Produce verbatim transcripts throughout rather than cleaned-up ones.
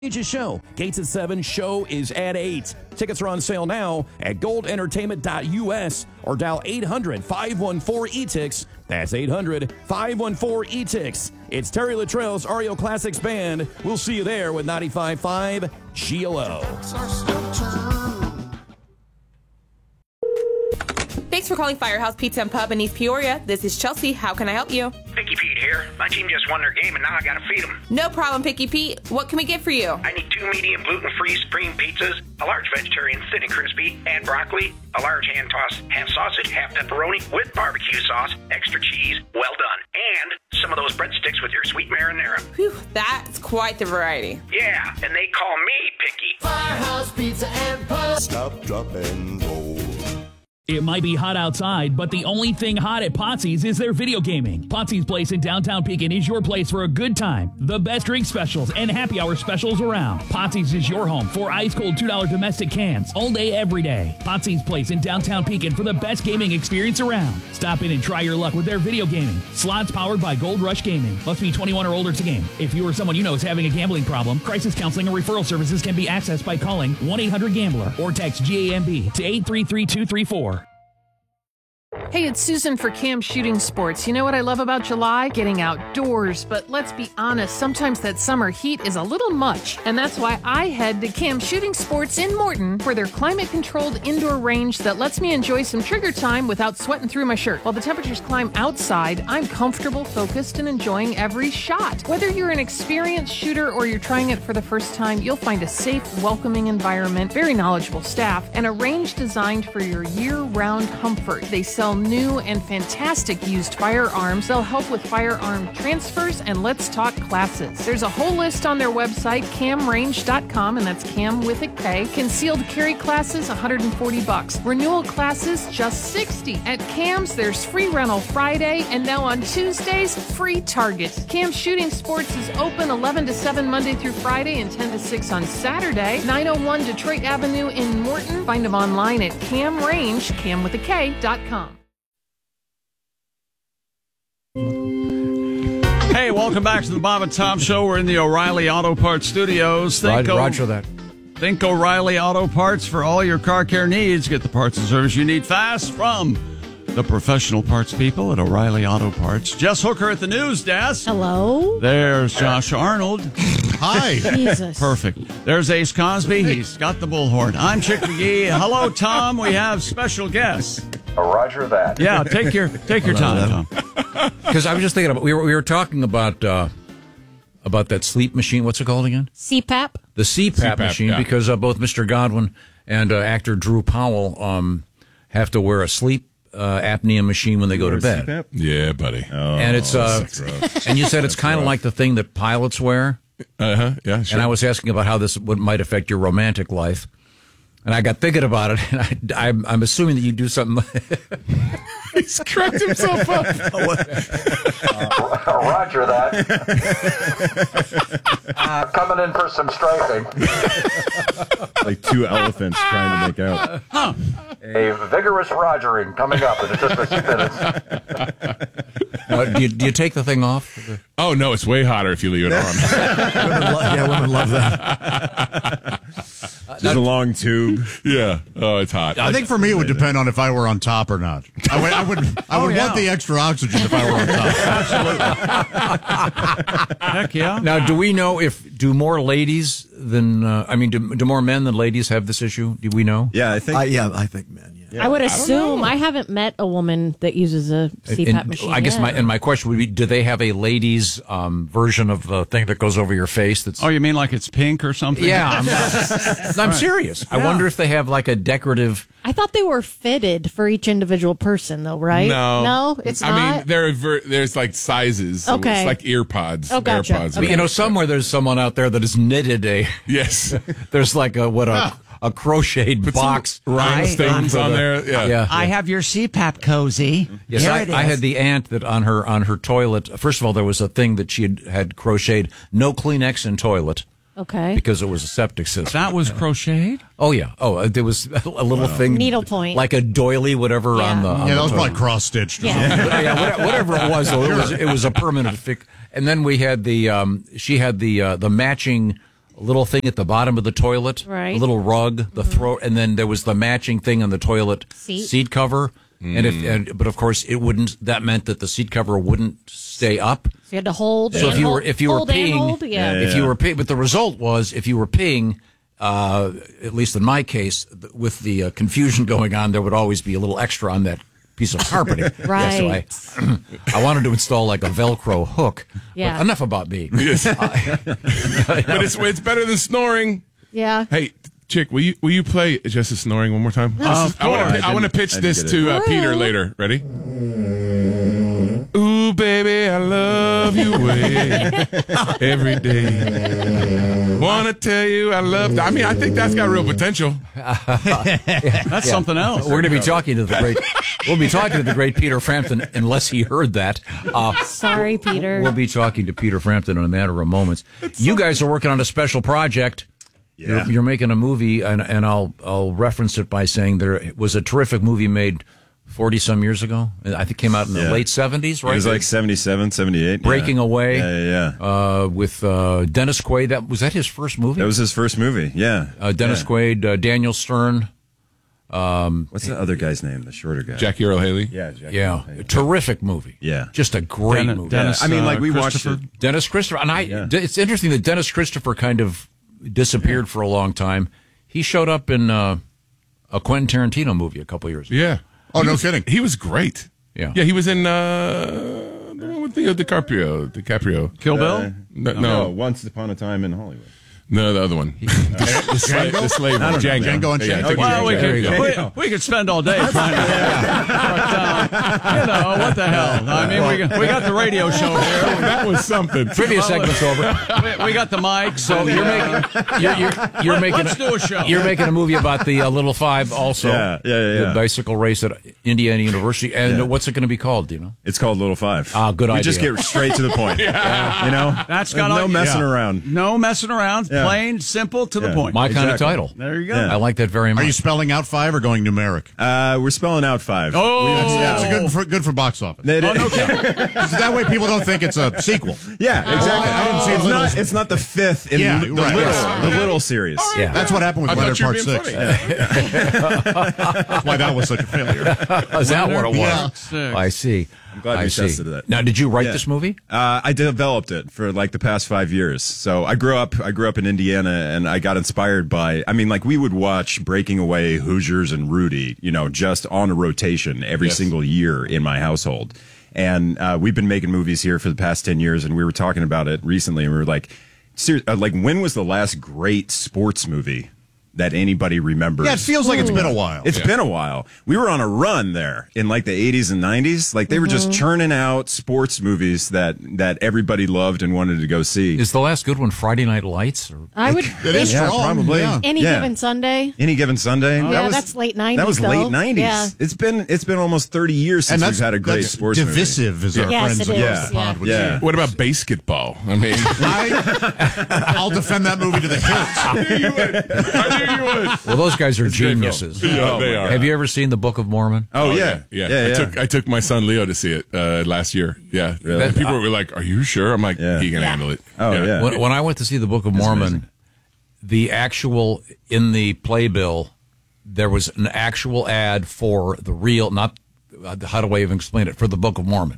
Ages Show. Gates at seven, show is at eight. Tickets are on sale now at gold entertainment dot U S or dial eight hundred, five one four, E T I X. That's eight hundred, five one four, E T I X. It's Terry Luttrell's R E O Classics Band. We'll see you there with ninety-five point five G L O. Thanks for calling Firehouse Pizza and Pub in East Peoria. This is Chelsea. How can I help you? Picky Pete here. My team just won their game, and now I gotta feed them. No problem, Picky Pete. What can we get for you? I need two medium gluten-free supreme pizzas, a large vegetarian thin and crispy, and broccoli, a large hand-tossed half sausage, half pepperoni with barbecue sauce, extra cheese, well done, and some of those breadsticks with your sweet marinara. Whew, that's quite the variety. Yeah, and they call me Picky. Firehouse Pizza and Pub. Stop, drop, and roll. It might be hot outside, but the only thing hot at Potsy's is their video gaming. Potsy's Place in downtown Pekin is your place for a good time. The best drink specials and happy hour specials around. Potsy's is your home for ice-cold two dollar domestic cans all day, every day. Potsy's Place in downtown Pekin for the best gaming experience around. Stop in and try your luck with their video gaming. Slots powered by Gold Rush Gaming. Must be twenty-one or older to game. If you or someone you know is having a gambling problem, crisis counseling and referral services can be accessed by calling one eight hundred gambler or text G A M B to eight three three two three four. Hey, it's Susan for Cam Shooting Sports. You know what I love about July? Getting outdoors. But let's be honest, sometimes that summer heat is a little much. And that's why I head to Cam Shooting Sports in Morton for their climate-controlled indoor range that lets me enjoy some trigger time without sweating through my shirt. While the temperatures climb outside, I'm comfortable, focused, and enjoying every shot. Whether you're an experienced shooter or you're trying it for the first time, you'll find a safe, welcoming environment, very knowledgeable staff, and a range designed for your year-round comfort. They sell new and fantastic used firearms. They'll help with firearm transfers and Let's Talk classes. There's a whole list on their website, cam range dot com, and that's Cam with a K. Concealed carry classes, one hundred forty bucks. Renewal classes, just sixty. At Cam's, there's free rental Friday, and now on Tuesdays, free Target. Cam Shooting Sports is open eleven to seven Monday through Friday and ten to six on Saturday. nine oh one Detroit Avenue in Morton. Find them online at Cam Range, cam with a K dot com. Hey, welcome back to the Bob and Tom Show. We're in the O'Reilly Auto Parts Studios. Think Roger, Roger that. Think O'Reilly Auto Parts for all your car care needs. Get the parts and service you need fast from the professional parts people at O'Reilly Auto Parts. Jess Hooker at the news desk. Hello. There's Josh Arnold. Hi. Jesus. Perfect. There's Ace Cosby. He's got the bullhorn. I'm Chick McGee. Hello, Tom. We have special guests. Roger that. Yeah, take your take your time, Tom. Because I was just thinking about we were we were talking about uh, about that sleep machine. What's it called again? C PAP. The C PAP, machine, yeah. because uh, both Mister Godwin and uh, actor Drew Powell um, have to wear a sleep uh, apnea machine when they go to bed. C PAP? Yeah, buddy. Oh, and it's uh, and you said it's kind of like the thing that pilots wear. Uh huh. Yeah. Sure. And I was asking about how this would, might affect your romantic life. And I got thinking about it, and I, I'm, I'm assuming that you do something. He's cracked himself up. uh, roger that. uh, coming in for some striping. Like two elephants trying to make out. Huh. A vigorous rogering coming up in just a few minutes. Now, do, you, do you take the thing off? Oh, no, it's way hotter if you leave it on. women lo- yeah, women love that. Just a long tube. Yeah. Oh, it's hot. I think for me it would depend on if I were on top or not. I would, I would, I would oh, yeah. want the extra oxygen if I were on top. Heck yeah. Now, do we know if do more ladies than uh, I mean, do, do more men than ladies have this issue? Do we know? Yeah, I think. Uh, yeah, I think men. Yeah. Yeah. I would assume. I, I haven't met a woman that uses a C PAP and, machine. I guess yet. my and my question would be: do they have a ladies' um, version of the thing that goes over your face? That's oh, you mean like it's pink or something? Yeah, I'm, uh, I'm serious. I Yeah. wonder if they have like a decorative. I thought they were fitted for each individual person, though, right? No, no, it's I not. mean, there are ver- there's like sizes. So Okay. it's like ear pods. Oh, gotcha. AirPods. Okay. You know, somewhere there's someone out there that has knitted a. Yes. There's like a what a a crocheted Put box. some rhinestones on there. Yeah. Yeah. I have your C PAP cozy. Yes, Here I, it I is. had the aunt that on her on her toilet. First of all, there was a thing that she had, had crocheted: no Kleenex in toilet. Okay. Because it was a septic system. That was crocheted? Oh, yeah. Oh, uh, there was a little wow. thing. Needlepoint. Like a doily, whatever, yeah. on the on Yeah, the that was toilet. probably cross-stitched. Yeah. yeah, yeah, whatever it was, though, it was, it was a permanent fix. And then we had the, um, she had the, uh, the matching little thing at the bottom of the toilet, Right. a little rug, the throw, and then there was the matching thing on the toilet Seat. cover. And if, and, but of course, it wouldn't. That meant that the seat cover wouldn't stay up. So you had to hold. So and if you hold, were if you were hold and peeing, hold, yeah. if you were peeing, but the result was if you were peeing, uh, at least in my case, th- with the uh, confusion going on, there would always be a little extra on that piece of carpeting. Right. Yeah, so I, I wanted to install like a Velcro hook. Yeah. But enough about me. Yes. But it's it's better than snoring. Yeah. Hey, Chick, will you will you play Just a Snoring one more time? Oh, This is- I want course. to I want to I pitch didn't this get it. to uh, Peter later. Ready? Ooh, baby, I love you way every day. Wanna tell you I love. I mean, I think that's got real potential. That's something else. We're going to be talking to the great. We'll be talking to the great Peter Frampton, unless he heard that. Uh, Sorry, Peter. We'll be talking to Peter Frampton in a matter of moments. You guys are working on a special project. Yeah. You're, you're making a movie, and, and I'll I'll reference it by saying there was a terrific movie made forty some years ago. I think it came out in the Yeah. late seventies, right? It was like seventy-seven, seventy-eight. Breaking yeah. Away. Yeah, yeah, yeah. Uh, with uh, Dennis Quaid. That was that his first movie. That was his first movie. Yeah. uh, Dennis yeah. Quaid, uh, Daniel Stern. What's the other guy's name? The shorter guy. Jackie Earl Haley. Yeah, Jackie Yeah, Earl Haley. terrific movie. Yeah. Just a great Den- movie. Dennis, I mean, uh, like we watched Christopher. it. Dennis Christopher, and I. Yeah. It's interesting that Dennis Christopher kind of disappeared for a long time. He showed up in uh, a Quentin Tarantino movie a couple years ago. Yeah. Oh, He no was- kidding. He was great. Yeah. Yeah, he was in uh, the one with Theo DiCaprio. DiCaprio. Kill Bill? Uh, No, no, no, Once Upon a Time in Hollywood. no, the other one. the, slave, the slave one. Django. Django and Yeah, I Django. think Well, we Django. could, There you go. we, we could spend all day trying to. But, uh, you know, what the hell? I mean, we, got- we got the radio show here. That was something. Trivia segment's over. We, we got the mic, so So you're making you're, you're, you're making Let's do a show. You're making a movie about the uh, Little Five, also. Yeah, yeah, yeah, The yeah. bicycle race at Indiana University. And Yeah. what's it going to be called? Do you know? It's called Little Five. Ah, good we idea. just get straight to the point. yeah. You know? That's There's got no messing yeah. around. No messing around. Yeah. Plain, simple, to the Yeah. point. My kind of Exactly. title. There you go. Yeah. I like that very much. Are you spelling out five or going numeric? Uh, we're spelling out five. Oh, We- That's yeah. good for good for box office. It- Oh, no kidding. So that way people don't think it's a sequel. Yeah, exactly. I didn't see it's, Little- not, it's not the fifth in Yeah, the, right. little, Yes. the little series. Yeah. That's what happened with I Leonard thought you were Part being Six. funny. That's why that was such a failure. Is that what it was? Yeah. Six. I see. I'm glad I we see. tested that. Now, did you write Yeah. this movie? Uh, I developed it for like the past five years. So I grew up, I grew up in Indiana, and I got inspired by. I mean, like we would watch Breaking Away, Hoosiers, and Rudy, you know, just on a rotation every Yes. single year in my household. And uh, we've been making movies here for the past ten years, and we were talking about it recently, and we were like, ser- uh, like, when was the last great sports movie that anybody remembers? Yeah, it feels like it's been a while. It's been a while. We were on a run there in like the eighties and nineties. Like they were just churning out sports movies that that everybody loved and wanted to go see. Is the last good one Friday Night Lights? Or? I would. It is Yeah, strong. probably. Yeah. Any Yeah. given Sunday. Any given Sunday. Yeah, that's late nineties, That was though. late nineties. Yeah. It's been it's been almost thirty years since And that's we've had a great that's sports divisive, movie. as our Yes, friends it across is, the pond yeah. would Yeah. say. What about basketball? I mean, I, I'll defend that movie to the hilt. I knew you would. I knew you would. Well, those guys are It's a great film. geniuses. Yeah, they are. Have you ever seen the Book of Mormon? Oh, yeah. yeah. Yeah, I yeah. took I took my son Leo to see it uh, last year. Yeah, Really? And people were like, "Are you sure?" I'm like, Yeah. "He can handle it." Oh, yeah. When, when I went to see the Book of Mormon, amazing. the actual in the playbill, there was an actual ad for the real, not uh, how do I even explain it, for the Book of Mormon.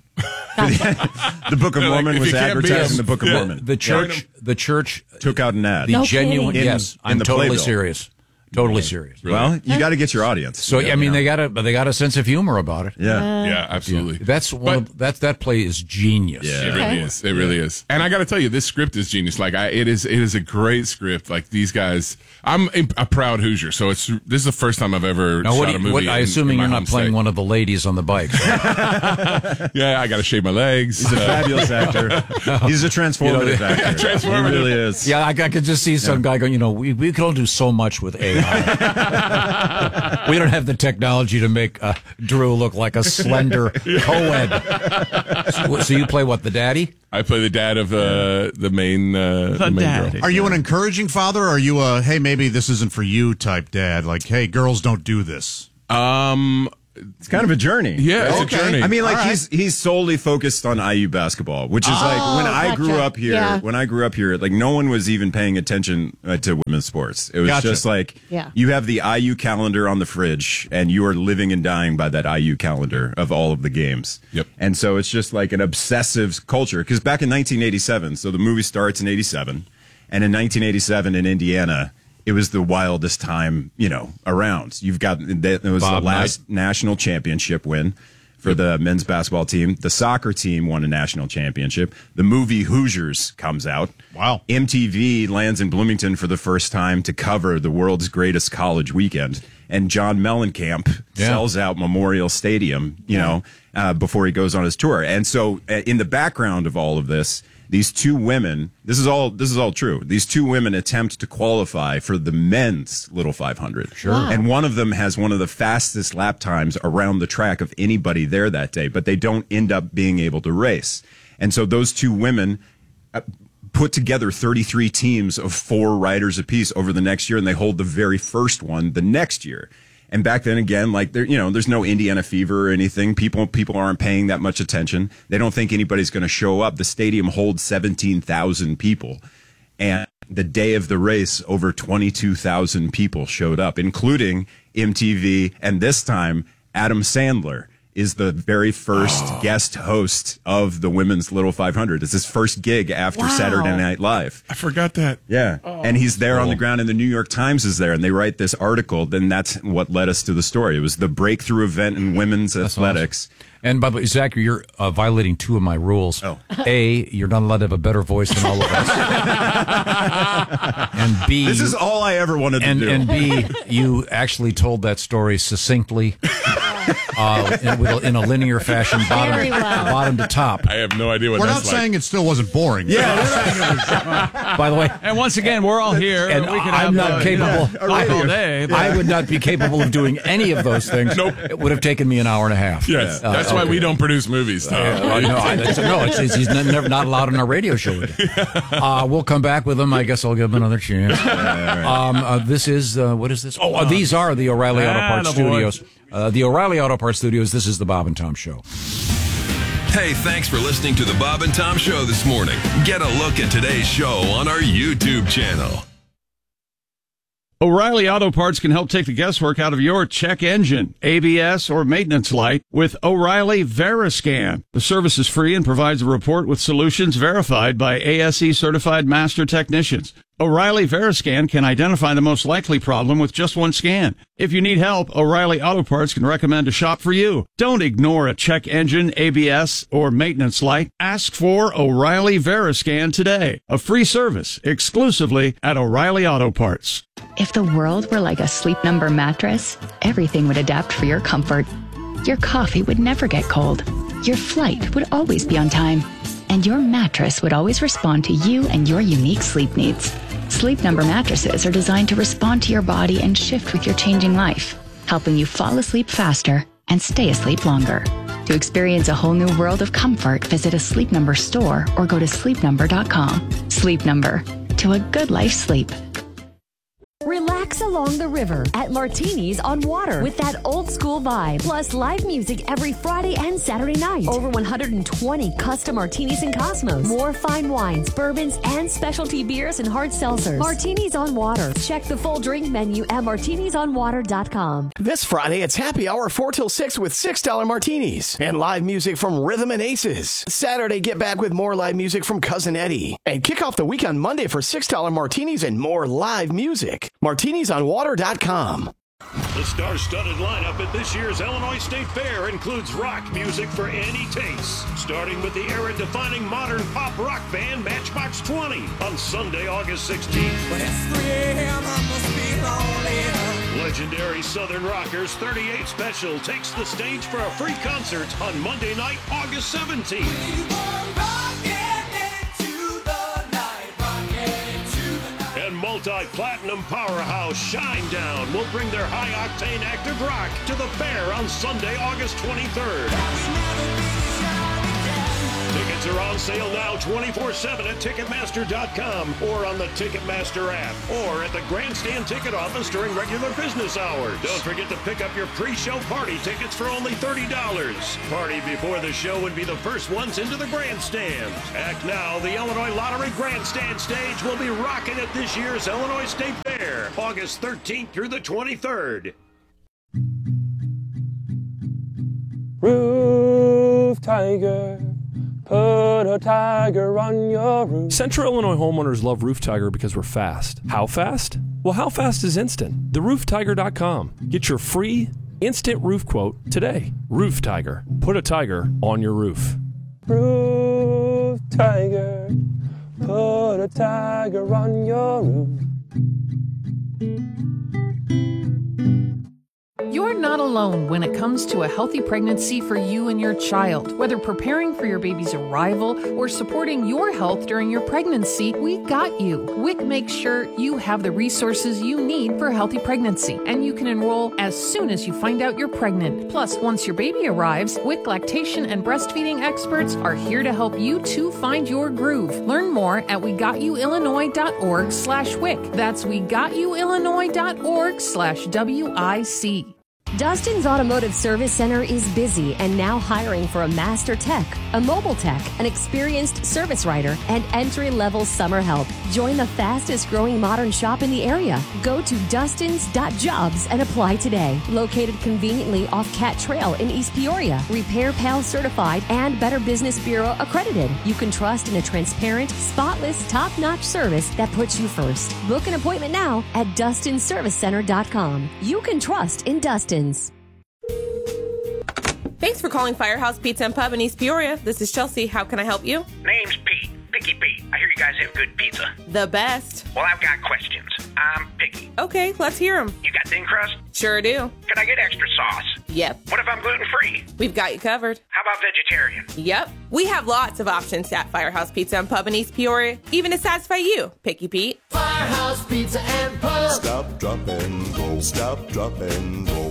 The Book of They're like, Mormon if was you can't beat advertising us- the Book of Yeah. Mormon. The church, the church Took out an ad. the No genuine. kidding. In- yes, in I'm the totally playbill. serious. Totally serious. Well, you got to get your audience. So I mean, they got a they got a sense of humor about it. Yeah. Yeah, absolutely. That's one. But- of, that that play is genius. Yeah. It really is. It really is. And I got to tell you, this script is genius. Like, I, it is. It is a great script. Like these guys. I'm a, a proud Hoosier, so it's this is the first time I've ever Now, shot what, a do you- movie. what, I in- assuming in my you're not home playing state. one of the ladies on the bike. right? Yeah, I got to shave my legs. He's a fabulous actor. He's a transformative actor. Transformative. He really is. Yeah, I, I could just see some guy going, you know, we, we can all do so much with A I. We don't have the technology to make uh, Drew look like a slender co-ed. So, so you play what, the daddy? I play the dad of uh, the main uh, the, main dad. girl. Are you an encouraging father, or are you a, hey, maybe this isn't for you type dad? Like, hey, girls don't do this. Um, It's kind of a journey. Yeah, it's okay. a journey. I mean, like All right. he's he's solely focused on I U basketball, which is oh, like when I gotcha. grew up here. Yeah. When I grew up here, like no one was even paying attention uh, to women's sports. It was Gotcha. just like Yeah. you have the I U calendar on the fridge, and you are living and dying by that I U calendar of all of the games. Yep. And so it's just like an obsessive culture. Because back in nineteen eighty-seven, so the movie starts in eighty-seven, and in nineteen eighty-seven in Indiana, it was the wildest time, you know, around. You've got, it was Bob the last Knight. national championship win for the men's basketball team. The soccer team won a national championship. The movie Hoosiers comes out. Wow. M T V lands in Bloomington for the first time to cover the world's greatest college weekend. And John Mellencamp Yeah. sells out Memorial Stadium, you know, uh, before he goes on his tour. And so uh, in the background of all of this, these two women, this is all this is all true. These two women attempt to qualify for the men's Little five hundred. Sure. Wow. And one of them has one of the fastest lap times around the track of anybody there that day, but they don't end up being able to race. And so those two women uh, put together thirty-three teams of four riders apiece over the next year, and they hold the very first one the next year. And back then, again, like there, you know, there's no Indiana fever or anything. People, people aren't paying that much attention. They don't think anybody's going to show up. The stadium holds seventeen thousand people, and the day of the race, over twenty-two thousand people showed up, including M T V, and this time Adam Sandler is the very first oh. guest host of the women's Little five hundred. It's his first gig after Wow. Saturday Night Live. I forgot that. Yeah. Oh, and he's there cool. on the ground, and the New York Times is there, and they write this article. Then that's what led us to the story. It was the breakthrough event in women's That's athletics. Awesome. And by the way, Zach, you're uh, violating two of my rules. Oh. A, you're not allowed to have a better voice than all of us. And B, This is all I ever wanted to and, do. and B, you actually told that story succinctly, uh, in, with a- in a linear fashion, bottom, Very well. bottom to top. I have no idea what We're not that's like. saying it still wasn't boring. Yeah. By the way, And once again, we're all here. and we can I'm have, not uh, capable. talk all day. but- I would not be capable of doing any of those things. Nope. It would have taken me an hour and a half. Yes, Uh, that's why okay. we don't produce movies, Tom. Uh, no, I, that's, no, it's, it's, he's n- never not allowed on our radio show again. Uh, we'll come back with him. I guess I'll give him another chance. Um, uh, this is uh, what is this? Oh, uh, these are the O'Reilly Auto Parts Attaboy. Studios. Uh, the O'Reilly Auto Parts Studios. This is the Bob and Tom Show. Hey, thanks for listening to the Bob and Tom Show this morning. Get a look at today's show on our YouTube channel. O'Reilly Auto Parts can help take the guesswork out of your check engine, A B S, or maintenance light with O'Reilly Veriscan. The service is free and provides a report with solutions verified by A S E certified master technicians. O'Reilly Veriscan can identify the most likely problem with just one scan. If you need help, O'Reilly Auto Parts can recommend a shop for you. Don't ignore a check engine, A B S, or maintenance light. Ask for O'Reilly Veriscan today. A free service exclusively at O'Reilly Auto Parts. If the world were like a Sleep Number mattress, everything would adapt for your comfort. Your coffee would never get cold. Your flight would always be on time. And your mattress would always respond to you and your unique sleep needs. Sleep Number mattresses are designed to respond to your body and shift with your changing life, helping you fall asleep faster and stay asleep longer. To experience a whole new world of comfort, visit a Sleep Number store or go to sleep number dot com. Sleep Number. To a good life sleep. Relax along the river at Martinis on Water with that old school vibe. Plus live music every Friday and Saturday night. Over one hundred twenty custom martinis and Cosmos. More fine wines, bourbons, and specialty beers and hard seltzers. Martinis on Water. Check the full drink menu at martinis on water dot com. This Friday, it's happy hour four till six with six dollar martinis and live music from Rhythm and Aces. Saturday, get back with more live music from Cousin Eddie. And kick off the week on Monday for six dollar martinis and more live music. martinis on water dot com. The star-studded lineup at this year's Illinois State Fair includes rock music for any taste, starting with the era-defining modern pop rock band Matchbox twenty on Sunday, August sixteenth. But it's three a.m. I must be lonely. Legendary Southern Rockers thirty-eight Special takes the stage for a free concert on Monday night, August seventeenth. And multi-platinum powerhouse Shinedown will bring their high-octane active rock to the fair on Sunday, August twenty-third. Tickets Tickets are on sale now twenty-four seven at Ticketmaster dot com or on the Ticketmaster app or at the Grandstand ticket office during regular business hours. Don't forget to pick up your pre-show party tickets for only thirty dollars. Party before the show would be the first ones into the grandstand. Act now, the Illinois Lottery Grandstand stage will be rocking at this year's Illinois State Fair, August thirteenth through the twenty-third. Roof Tiger, put a tiger on your roof. Central Illinois homeowners love Roof Tiger because we're fast. How fast? Well, how fast is instant? the roof tiger dot com. Get your free instant roof quote today. Roof Tiger, put a tiger on your roof. Roof Tiger, put a tiger on your roof. You're not alone when it comes to a healthy pregnancy for you and your child. Whether preparing for your baby's arrival or supporting your health during your pregnancy, we got you. W I C makes sure you have the resources you need for a healthy pregnancy, and you can enroll as soon as you find out you're pregnant. Plus, once your baby arrives, W I C lactation and breastfeeding experts are here to help you to find your groove. Learn more at we got you illinois dot org slash W I C. That's we got you illinois dot org slash W I C. Dustin's Automotive Service Center is busy and now hiring for a master tech, a mobile tech, an experienced service writer, and entry-level summer help. Join the fastest growing modern shop in the area. Go to dustins dot jobs and apply today. Located conveniently off Cat Trail in East Peoria. Repair Pal certified and Better Business Bureau accredited. You can trust in a transparent, spotless, top-notch service that puts you first. Book an appointment now at dustin service center dot com. You can trust in Dustin. Thanks for calling Firehouse Pizza and Pub in East Peoria. This is Chelsea. How can I help you? Name's Pete. Picky Pete. I hear you guys have good pizza. The best. Well, I've got questions. I'm picky. Okay, let's hear them. You got thin crust? Sure do. Can I get extra sauce? Yep. What if I'm gluten-free? We've got you covered. How about vegetarian? Yep. We have lots of options at Firehouse Pizza and Pub in East Peoria, even to satisfy you, Picky Pete. Firehouse Pizza and Pub. Stop, drop, and roll. Stop, drop, and roll.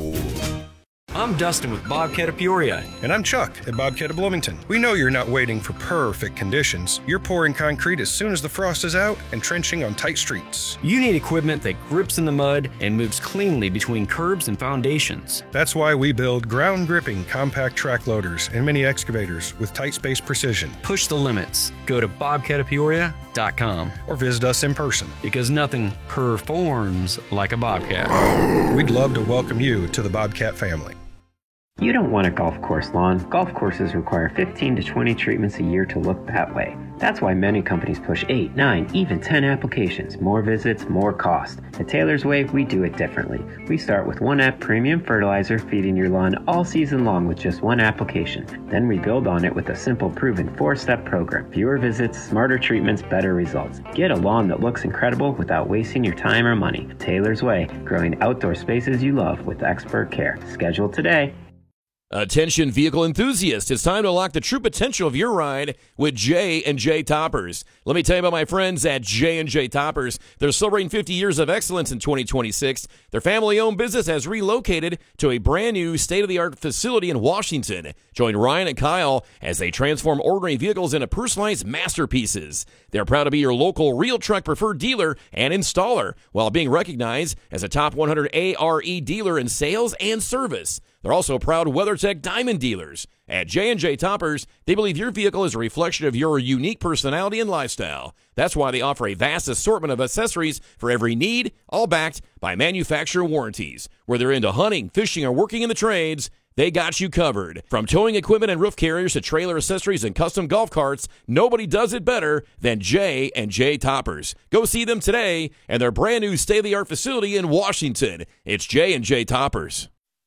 I'm Dustin with Bobcat of Peoria. And I'm Chuck at Bobcat of Bloomington. We know you're not waiting for perfect conditions. You're pouring concrete as soon as the frost is out and trenching on tight streets. You need equipment that grips in the mud and moves cleanly between curbs and foundations. That's why we build ground-gripping compact track loaders and mini excavators with tight space precision. Push the limits. Go to bobcat of peoria dot com or visit us in person. Because nothing performs like a Bobcat. We'd love to welcome you to the Bobcat family. You don't want a golf course lawn. Golf courses require fifteen to twenty treatments a year to look that way. That's why many companies push eight, nine, even ten applications. More visits, more cost. At Taylor's Way, we do it differently. We start with one app premium fertilizer, feeding your lawn all season long with just one application. Then we build on it with a simple, proven four-step program. Fewer visits, smarter treatments, better results. Get a lawn that looks incredible without wasting your time or money. Taylor's Way, growing outdoor spaces you love with expert care. Schedule today. Attention vehicle enthusiasts, it's time to unlock the true potential of your ride with J and J Toppers. Let me tell you about my friends at J and J Toppers. They're celebrating fifty years of excellence in twenty twenty-six. Their family-owned business has relocated to a brand new state-of-the-art facility in Washington. Join Ryan and Kyle as they transform ordinary vehicles into personalized masterpieces. They're proud to be your local Real Truck preferred dealer and installer, while being recognized as a top one hundred A R E dealer in sales and service. They're also proud WeatherTech Diamond dealers. At J and J Toppers, they believe your vehicle is a reflection of your unique personality and lifestyle. That's why they offer a vast assortment of accessories for every need, all backed by manufacturer warranties. Whether into hunting, fishing, or working in the trades, they got you covered. From towing equipment and roof carriers to trailer accessories and custom golf carts, nobody does it better than J and J Toppers. Go see them today and their brand new state-of-the-art facility in Washington. It's J and J Toppers.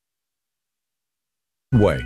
Way.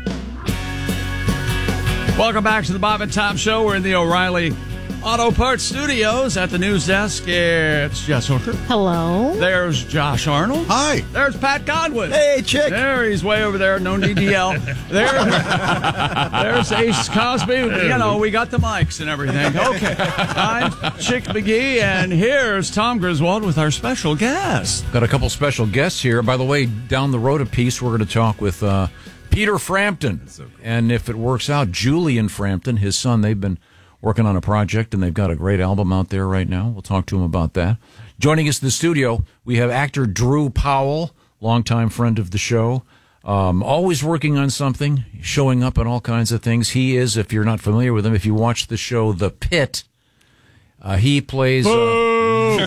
Welcome back to the Bob and Tom Show. We're in the O'Reilly Auto Parts Studios at the news desk. It's Jess Hooker. Hello. There's Josh Arnold. Hi. There's Pat Godwin. Hey, chick. There, he's way over there. No need to yell. There, there's Ace Cosby. You know, we got the mics and everything. Okay. I'm Chick McGee, and here's Tom Griswold with our special guest. Got a couple special guests here. By the way, down the road a piece, we're going to talk with uh, Peter Frampton. So cool. And if it works out, Julian Frampton, his son, they've been working on a project, and they've got a great album out there right now. We'll talk to him about that. Joining us in the studio, we have actor Drew Powell, longtime friend of the show, um, always working on something, showing up in all kinds of things. He is, if you're not familiar with him, if you watch the show The Pit, uh, he plays... Uh,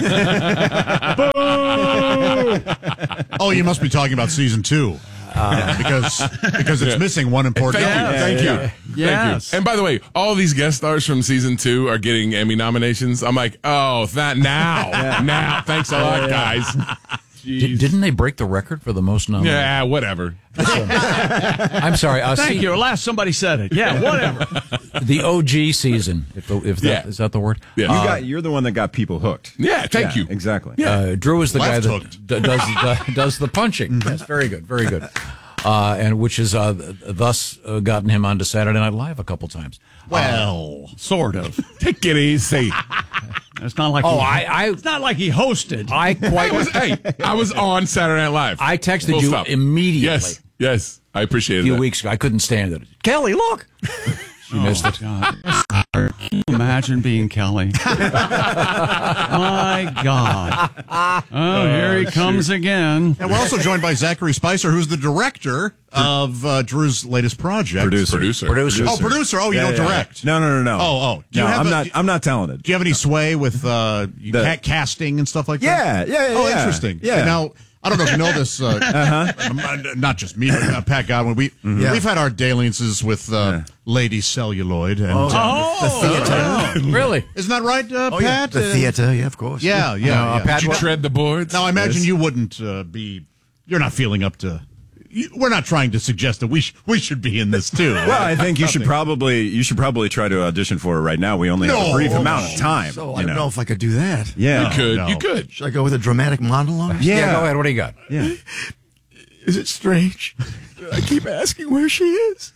oh, you must be talking about season two. Uh, because because it's Yeah. missing one important Thank you. element. Thank you. Yeah. Thank you. And by the way, all these guest stars from season two are getting Emmy nominations. I'm like, oh, that now. Now. Thanks a lot, guys. Did, didn't they break the record for the most nominations? Yeah, whatever. I'm sorry. Uh, Thank see- you. Last somebody said it. Yeah, whatever. The O G season, if, the, if that, Yeah. is that the word? Yeah. You Uh, got, you're the one that got people hooked. Yeah, thank you. Exactly. Uh, Drew is the guy Left that hooked. d- does the, does the punching. Yes, very good, very good. Uh, and which has uh, thus uh, gotten him onto Saturday Night Live a couple times. Well, sort of. Take it easy. It's not like Oh, he, I, I, it's not like he hosted. I I quite. was, hey, I was on Saturday Night Live. I texted Full you stop. immediately. Yes, yes. I A appreciated few that. weeks ago, I couldn't stand it. Kelly, look. She missed it. God. Can you imagine being Kelly? My God. Oh, here he comes again. And we're also joined by Zachary Spicer, who's the director of uh, Drew's latest project. Producer. Producer. Producer. Oh, producer. Oh, you Yeah, don't yeah. direct. No, no, no, no. Oh, oh. Do you no, have I'm a- not. I'm not talented. Do you have any sway with uh, The- ca- casting and stuff like Yeah, that? yeah, yeah, Oh, yeah. interesting. Yeah. And now, I don't know if you know this. Uh, Uh-huh. Not just me, but uh, Pat Godwin. We Yeah. we've had our dalliances with uh, Lady Celluloid. And, Oh. uh, The theater. Really? isn't that right, uh, Oh, yeah. Pat? The Uh, theater, yeah, of course. Yeah, yeah. Now, uh, yeah. Pat, Did you what- tread the boards? Now, I imagine Yes. you wouldn't uh, be. You're not feeling up to. You, we're not trying to suggest that we sh- we should be in this too. Well, I think you should Nothing. probably you should probably try to audition for it right now. We only have No. a brief amount of time. So you I don't know if I could do that. Yeah. You could. no. You could. Should I go with a dramatic monologue? Yeah. Yeah, go ahead. What do you got? Yeah. Is it strange? I keep asking where she is.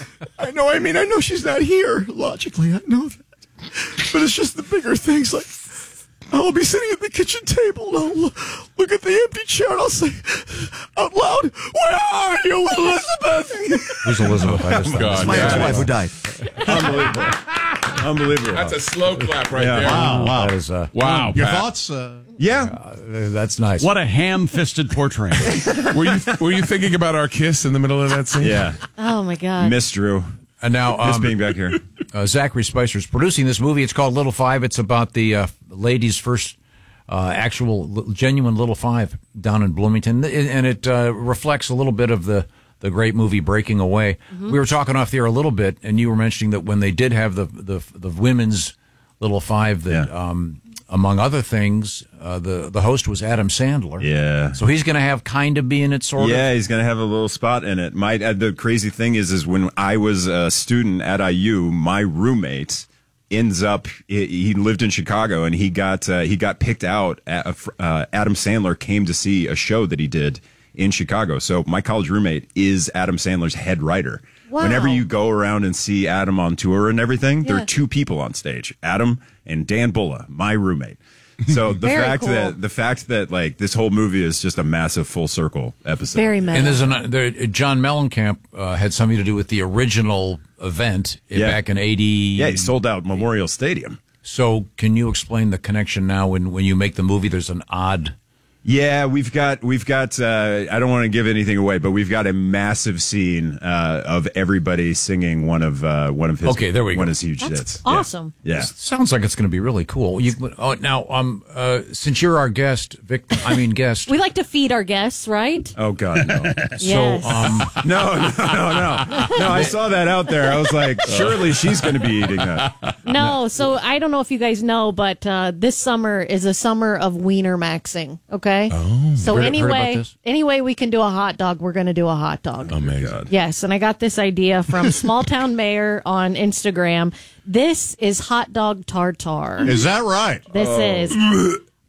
I know, I mean, I know she's not here. Logically, I know that. But it's just the bigger things like I'll be sitting at the kitchen table and I'll lo- look at the empty chair and I'll say out loud, "Where are you, Elizabeth?" Who's Elizabeth? I just God. It's my Yeah. ex-wife who died. Unbelievable. Unbelievable. That's a slow clap right Yeah. there. Wow, wow. That is, uh, Wow. Your Pat. thoughts? Uh, yeah. uh, that's nice. What a ham-fisted portrait. Were you were you thinking about our kiss in the middle of that scene? Yeah. Oh my God. Miss Drew. And now, Miss um, being back here. uh, Zachary Spicer is producing this movie. It's called Little Five. It's about the uh, lady's first uh, actual, li- genuine Little Five down in Bloomington, and it uh, reflects a little bit of the the great movie Breaking Away. Mhm. We were talking off the air a little bit, and you were mentioning that when they did have the the, the women's Little Five, that um, among other things, uh, the the host was Adam Sandler. Yeah. So he's going to have kind of be in it, sort of. Yeah, he's gonna have a little spot in it. My uh, the crazy thing is, is when I was a student at I U, my roommate ends up. He, he lived in Chicago, and he got uh, he got picked out. At a, fr- uh, Adam Sandler came to see a show that he did in Chicago. So my college roommate is Adam Sandler's head writer. Wow. Whenever you go around and see Adam on tour and everything, there Yeah. are two people on stage: Adam and Dan Bulla, my roommate. So the Very fact cool. that the fact that like this whole movie is just a massive full circle episode. Very meta. And there's an, there, John Mellencamp uh, had something to do with the original event Yeah. back in eighty. Yeah, he sold out Memorial Stadium. So can you explain the connection now when, when you make the movie? There's an odd. Yeah, we've got we've got. Uh, I don't want to give anything away, but we've got a massive scene uh, of everybody singing one of uh, one of his. Okay, there we go. One of his huge That's hits. awesome. Yeah. yeah. Sounds like it's going to be really cool. You, oh, now, um, uh, since you're our guest, Vic, I mean guest. We like to feed our guests, right? Oh God, no. Yes. So, um, no, no, no, no, no. I saw that out there. I was like, surely she's going to be eating that. No, so I don't know if you guys know, but uh, this summer is a summer of wiener maxing. Okay. Oh. So Heard- heard about anyway, this? anyway, we can do a hot dog. We're going to do a hot dog. Amazing. Yes, and I got this idea from Small Town Mayor on Instagram. This is hot dog tartare. is that right? This is.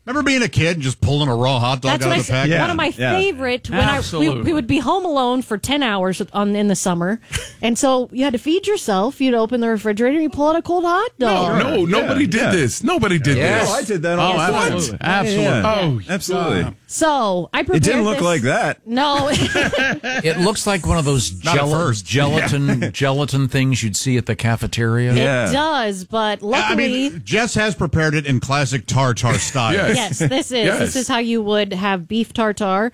Remember being a kid and just pulling a raw hot dog That's out what of I the said. package? One of my favorite when I we, we would be home alone for ten hours on in the summer, and so you had to feed yourself. You'd open the refrigerator, and you pull out a cold hot dog. No, no, nobody did Yeah. this. Nobody did Yes. this. Oh, I did that all Oh, the time. absolutely. Absolutely. Yeah. Oh, absolutely. So I prepared It didn't look this- like that. No, It looks like one of those Not at gel- first. gelatin gelatin things you'd see at the cafeteria. it does, but I luckily. mean, Jess has prepared it in classic tartar style. Yes. Yes, this is Yes. this is how you would have beef tartare.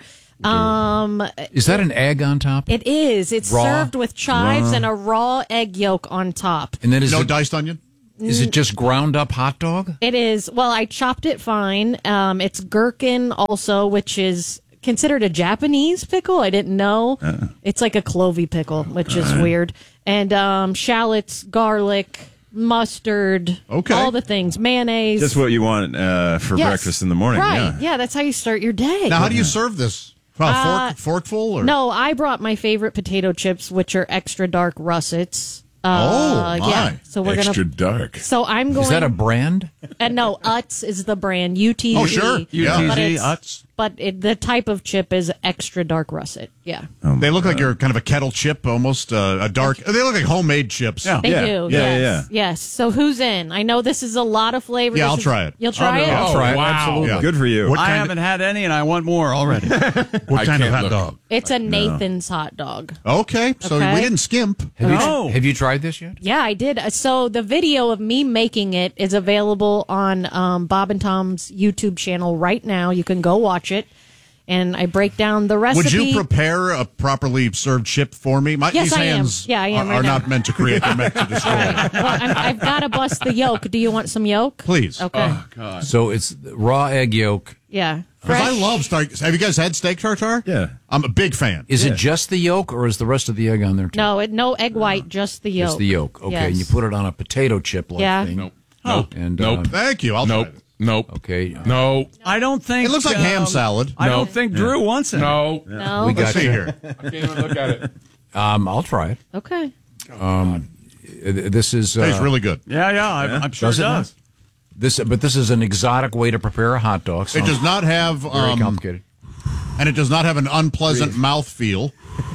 Um, Is that an egg on top? it is. It's Raw? served with chives Raw. and a raw egg yolk on top. And then is No it, diced onion? is it just ground up hot dog? It is. Well, I chopped it fine. Um, it's gherkin also, which is considered a Japanese pickle. I didn't know. Uh. It's like a clovey pickle, which is weird. And um, shallots, garlic, mustard, Okay. all the things, mayonnaise. Just what you want uh, for Yes. breakfast in the morning. Right. Yeah. Yeah, that's how you start your day. Now, how do you serve this? Well, Uh, fork, forkful? Or? No, I brought my favorite potato chips, which are extra dark russets. Uh, Oh, my. yeah. So we're Extra gonna. dark. So I'm going. Is that a brand? Uh, no, Utz is the brand. U T Z. Oh, sure. Yeah. But U T Z, it's- Utz. But it, the type of chip is extra dark russet. Yeah. They look like you're kind of a kettle chip, almost uh, a dark. They look like homemade chips. They do. Yeah, yes. yeah, yeah. Yes. So who's in? I know this is a lot of flavors. Yeah, I'll This is- try it. You'll try it? I'll try it. wow. Absolutely. Yeah. Good for you. What I kind haven't had any, and I want more already. What I kind of can't hot look. dog? It's a Nathan's hot dog. Okay, so Okay. we didn't skimp. Have you, No. have you tried this yet? Yeah, I did. Uh, So the video of me making it is available on um, Bob and Tom's YouTube channel right now. You can go watch it. And I break down the recipe. Would you prepare a properly served chip for me? My, Yes, these I am. hands Yeah, I am are, right are now. not meant to create; they're meant to destroy. Well, I'm, I've got to bust the yolk. Do you want some yolk? Please. Okay. God. So it's raw egg yolk. Yeah. Because I Fresh. love steak. Have you guys had steak tartare? Yeah. I'm a big fan. Is it just the yolk, or is the rest of the egg on there too? No, it, no egg white, just the yolk. Just the yolk. Okay, and you Yes. put it on a potato chip like Yeah. thing. Nope. Nope. And, nope. um, Thank you. I'll Nope. try it. Nope. Okay. No. I don't think It looks like ham um, salad. I No. don't think Drew wants it. No. No. We Let's got see you. here. I can't even look at it. Um, I'll try it. Okay. Um, uh, this is uh, Tastes really good. Yeah, yeah, I'm, I'm sure Does it it does. this, but this is an exotic way to prepare a hot dog. It Sounds does not have very um, complicated. and it does not have an unpleasant mouth feel.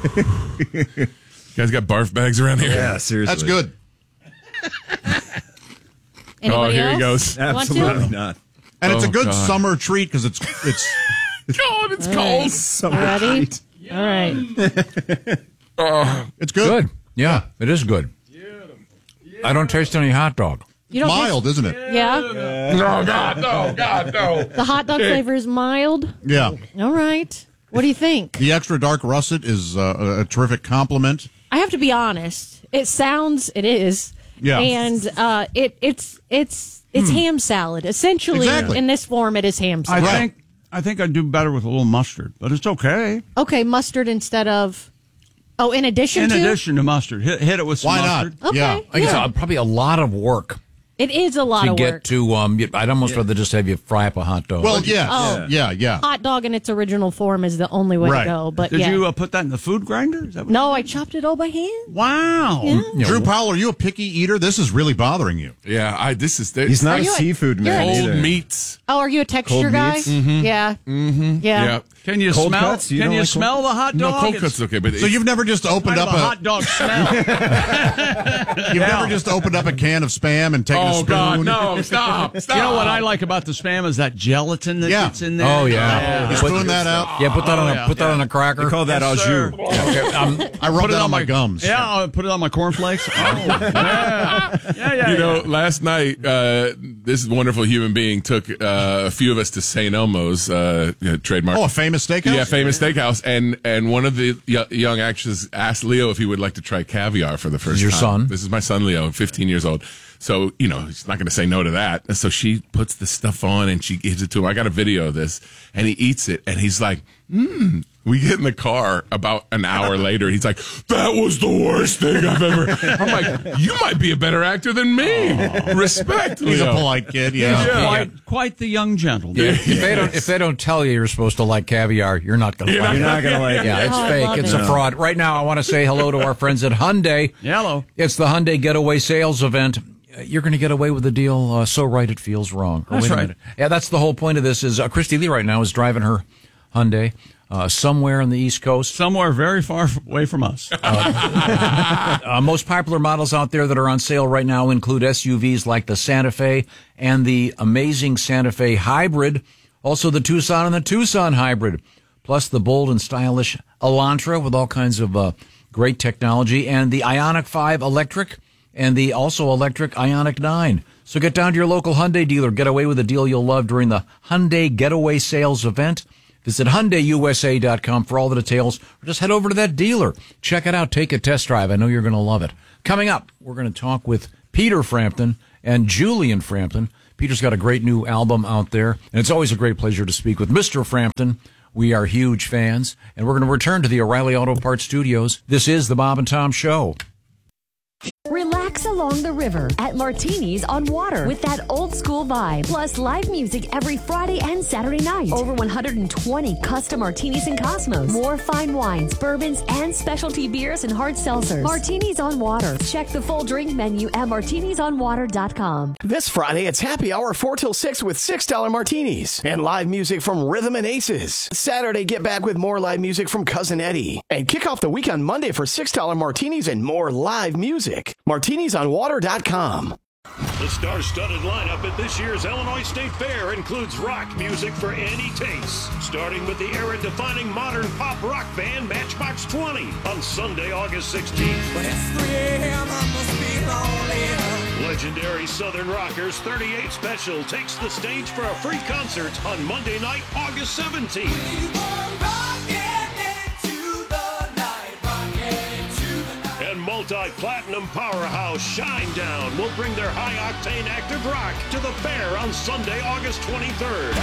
You guys got barf bags around here? Yeah, seriously. That's good. Anybody here he else? goes. Want to? Absolutely not. And it's a Oh, good God. summer treat because it's it's God, it's All cold. right. Ready? All right. Oh, it's good. Good. Yeah, it is good. I don't taste any hot dog. You don't Mild, isn't it? taste- Yeah. no, God, no, God, no. The hot dog flavor is mild. Yeah. All right. What do you think? The extra dark russet is uh, a, a terrific compliment. I have to be honest. It sounds. It is. Yeah. And uh, it it's it's it's ham salad. Essentially, Exactly. in this form, it is ham I salad. think I think I'd do better with a little mustard, but it's okay. Okay, mustard instead of. Oh, in addition In to. addition to mustard, hit, hit it with some Why not? mustard. Okay. Yeah. I guess yeah. uh, probably a lot of work It is a lot to of get work. to. Um, I'd almost rather just have you fry up a hot dog. Well, yeah, Oh. yeah, yeah. Hot dog in its original form is the only way Right. to go. But Did yeah. you uh, put that in the food grinder? Is that what No, I chopped it all by hand. Wow. Yeah. You know, Drew Powell, are you a picky eater? This is really bothering you. Yeah, I. This is. He's not Are a you a- seafood you're man a- Cold either. meats. Oh, are you a texture Cold guy? meats? Yeah. Mm-hmm. Yeah. Yeah. Can you Cold smell? cuts? You Can don't you like cold- smell the hot No, dog? cold It's cuts okay, but So it's- you've never just opened kind up of a a, hot dog smell. you've never just opened up a can of spam and taken a Oh spoon. God, no! Stop! Stop! You know what I like about the spam is that gelatin that Yeah. gets in there. Oh yeah. You spoon that out. Yeah, put that on a yeah. put that on a cracker. They call that au Yes, jus. sir. Okay, um, I rub Put it that on on my my- gums. Yeah, I'll put it on my cornflakes. Oh, yeah. yeah, yeah. You know, yeah. last night, uh, this wonderful human being took uh, a few of us to Saint Elmo's, uh, you know, trademark. Oh, a famous steakhouse? Yeah, famous steakhouse. And and one of the y- young actors asked Leo if he would like to try caviar for the first Your time. son? This is my son, Leo, fifteen years old. So, you know, he's not going to say no to that. And so she puts the stuff on and she gives it to him. I got a video of this. And he eats it. And he's like, mmm. We get in the car about an hour later. He's like, that was the worst thing I've ever. I'm like, you might be a better actor than me. Respect. He's Leo. a polite kid. Yeah. Yeah. Quite, quite the young gentleman. Yeah. if they don't if they don't tell you you're supposed to like caviar, you're not going to You're like You're it. not gonna like it. Yeah, it's Oh, I fake. love It's it. a fraud. Right now, I want to say hello to our friends at Hyundai. Hello. It's the Hyundai Getaway Sales Event. you're going to get away with the deal. Uh, so right, it feels wrong. Or That's wait a right. minute. Yeah, that's the whole point of this. Is uh, Christy Lee right now is driving her Hyundai uh, somewhere on the East Coast, somewhere very far away from us. Uh, uh, most popular models out there that are on sale right now include S U Vs like the Santa Fe and the amazing Santa Fe Hybrid, also the Tucson and the Tucson Hybrid, plus the bold and stylish Elantra with all kinds of uh, great technology, and the Ioniq five Electric and the also electric Ioniq nine. So get down to your local Hyundai dealer. Get away with a deal you'll love during the Hyundai Getaway Sales event. Visit Hyundai U S A dot com for all the details, or just head over to that dealer. Check it out. Take a test drive. I know you're going to love it. Coming up, we're going to talk with Peter Frampton and Julian Frampton. Peter's got a great new album out there, and it's always a great pleasure to speak with Mister Frampton. We are huge fans, and we're going to return to the O'Reilly Auto Parts Studios. This is the Bob and Tom Show. Relax along the river at Martini's on Water with that old school vibe. Plus live music every Friday and Saturday night. Over one hundred twenty custom martinis and Cosmos. More fine wines, bourbons, and specialty beers and hard seltzers. Martini's on Water. Check the full drink menu at martinis on water dot com. This Friday, it's happy hour four till six with six dollar martinis and live music from Rhythm and Aces. Saturday, get back with more live music from Cousin Eddie. And kick off the week on Monday for six dollar martinis and more live music. martinis on water dot com. The star-studded lineup at this year's Illinois State Fair includes rock music for any taste. Starting with the era-defining modern pop rock band Matchbox twenty on Sunday, August sixteenth. But it's three a.m. I must be lonely. Legendary Southern Rockers thirty-eight Special takes the stage for a free concert on Monday night, August seventeenth. And multi-platinum powerhouse Shinedown will bring their high-octane active rock to the fair on Sunday, August twenty-third.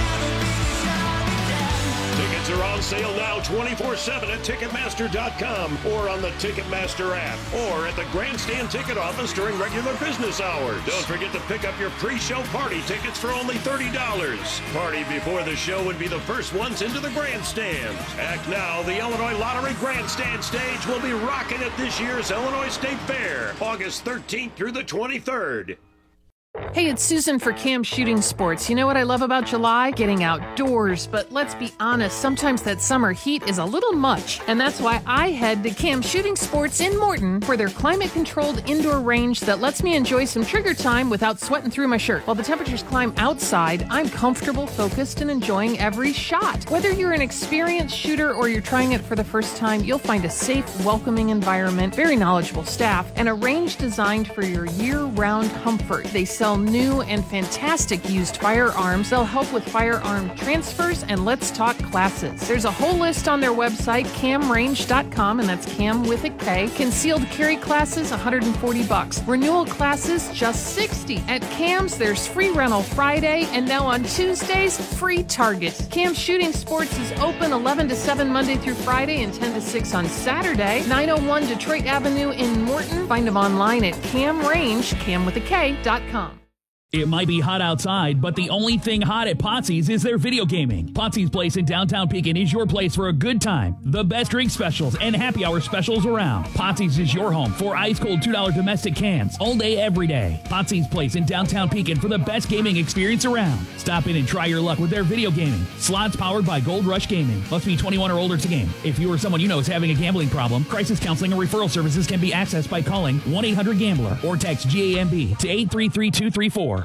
Tickets are on sale now twenty-four seven at Ticketmaster dot com or on the Ticketmaster app or at the Grandstand ticket office during regular business hours. Don't forget to pick up your pre-show party tickets for only thirty dollars. Party before the show would be the first ones into the Grandstand. Act now, the Illinois Lottery Grandstand stage will be rocking at this year's Illinois State Fair, August thirteenth through the twenty-third. Hey, it's Susan for Cam Shooting Sports. You know what I love about July? Getting outdoors. But let's be honest, sometimes that summer heat is a little much. And that's why I head to Cam Shooting Sports in Morton for their climate-controlled indoor range that lets me enjoy some trigger time without sweating through my shirt. While the temperatures climb outside, I'm comfortable, focused, and enjoying every shot. Whether you're an experienced shooter or you're trying it for the first time, you'll find a safe, welcoming environment, very knowledgeable staff, and a range designed for your year-round comfort. They sell new and fantastic used firearms. They'll help with firearm transfers and Let's Talk classes. There's a whole list on their website, cam range dot com, and that's Cam with a K. Concealed carry classes, one hundred forty bucks. Renewal classes, just sixty. At Cam's, there's free rental Friday, and now on Tuesdays, free Target. Cam Shooting Sports is open eleven to seven Monday through Friday and ten to six on Saturday. nine oh one Detroit Avenue in Morton. Find them online at Cam Range, cam with a K dot com. It might be hot outside, but the only thing hot at Potsy's is their video gaming. Potsy's Place in downtown Pekin is your place for a good time. The best drink specials and happy hour specials around. Potsy's is your home for ice-cold two dollar domestic cans all day, every day. Potsy's Place in downtown Pekin for the best gaming experience around. Stop in and try your luck with their video gaming. Slots powered by Gold Rush Gaming. Must be twenty-one or older to game. If you or someone you know is having a gambling problem, crisis counseling or referral services can be accessed by calling one eight hundred gambler or text G A M B to eight three three two three four.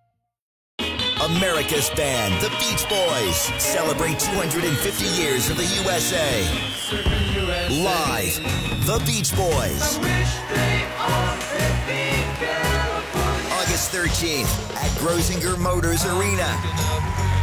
America's band, the Beach Boys, celebrate two hundred fifty years of the U S A. Live, the Beach Boys. August thirteenth at Grosinger Motors Arena.